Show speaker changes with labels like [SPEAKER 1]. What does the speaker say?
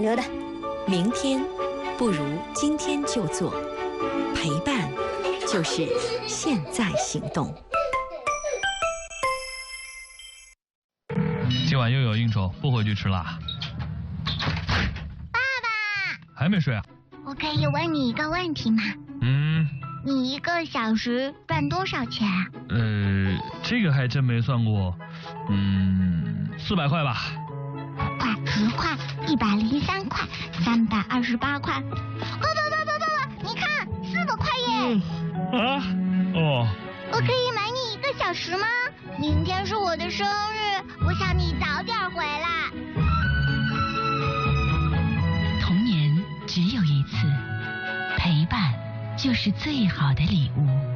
[SPEAKER 1] 溜达。
[SPEAKER 2] 明天不如今天就做，陪伴就是现在行动。
[SPEAKER 3] 今晚又有应酬，不回去吃啦。
[SPEAKER 4] 爸爸，
[SPEAKER 3] 还没睡啊？
[SPEAKER 4] 我可以问你一个问题吗？你1个小时赚多少钱啊？
[SPEAKER 3] 这个还真没算过。400块吧。
[SPEAKER 4] 10块，103块，328块。不，你看400块耶！我可以买你1个小时吗？明天是我的生日，我想你早点回来。
[SPEAKER 5] 童年只有一次，陪伴就是最好的礼物。